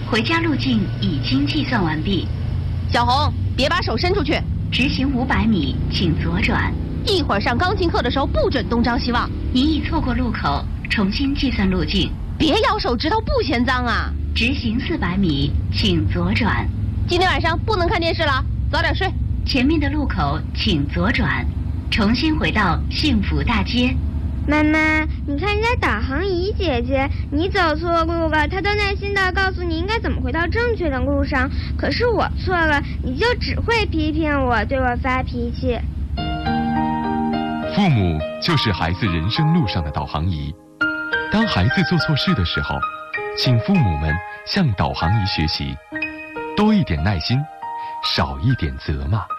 回家路径已经计算完毕。 小红，别把手伸出去。 直行500米，请左转。 一会儿上钢琴课的时候不准东张西望。 你已错过路口，重新计算路径。 别咬手指头，不嫌脏啊。 直行400米，请左转。 今天晚上不能看电视了，早点睡。 前面的路口请左转，重新回到幸福大街。 妈妈，你看人家导航仪姐姐，你走错路了，她都耐心地告诉你应该怎么回到正确的路上。可是我错了，你就只会批评我，对我发脾气。 父母就是孩子人生路上的导航仪。当孩子做错事的时候，请父母们向导航仪学习，多一点耐心，少一点责骂。